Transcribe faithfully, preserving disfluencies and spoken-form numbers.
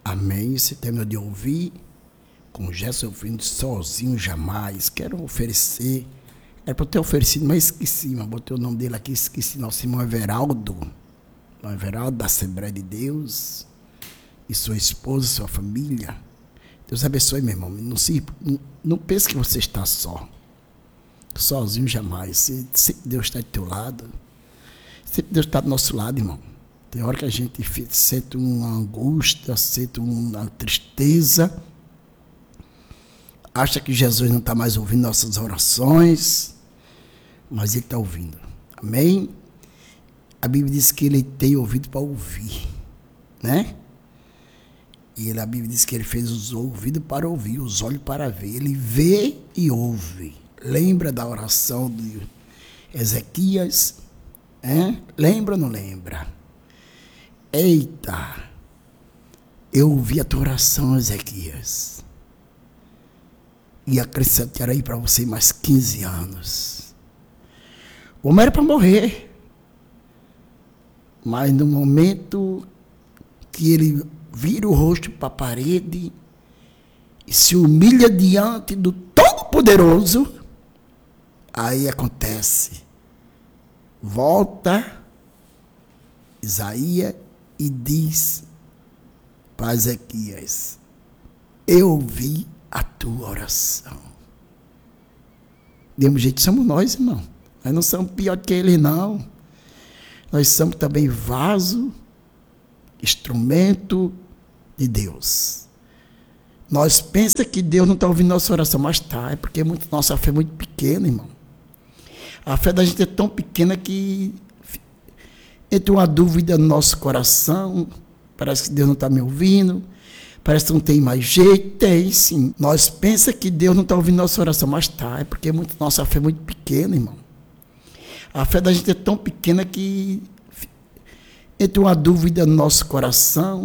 Amém. Você terminou de ouvir com Gerson Filho, Sozinho Jamais. Quero oferecer. Era para eu ter oferecido, mas esqueci. Mas botei o nome dele aqui, esqueci. Nosso irmão Everaldo. Irmão Everaldo, da Assembleia de Deus. E sua esposa, sua família. Deus abençoe, meu irmão. Não, se, não, não pense que você está só. Sozinho jamais. Sempre Deus está do teu lado. Sempre Deus está do nosso lado, irmão. Tem hora que a gente sente uma angústia, sente uma tristeza. Acha que Jesus não está mais ouvindo nossas orações. Mas Ele está ouvindo. Amém? A Bíblia diz que Ele tem ouvido para ouvir. Né? E ele, a Bíblia diz que Ele fez os ouvidos para ouvir, os olhos para ver. Ele vê e ouve. Lembra da oração de Ezequias? É? Lembra ou não lembra? Eita! Eu ouvi a tua oração, Ezequias. E acrescentarei para você mais quinze anos. O homem era para morrer. Mas no momento que ele vira o rosto para a parede e se humilha diante do Todo-Poderoso, aí acontece. Volta Isaías e diz para Ezequias: eu ouvi a tua oração. Do mesmo jeito somos nós, irmão. Nós não somos pior que ele, não. Nós somos também vaso, instrumento de Deus. Nós pensamos que Deus não está ouvindo nossa oração, mas está. É porque muito, nossa fé é muito pequena, irmão. A fé da gente é tão pequena que entra uma dúvida no nosso coração. Parece que Deus não está me ouvindo. Parece que não tem mais jeito. Tem sim. Nós pensamos que Deus não está ouvindo nossa oração, mas está. É porque muito, nossa fé é muito pequena, irmão. A fé da gente é tão pequena que entra uma dúvida no nosso coração.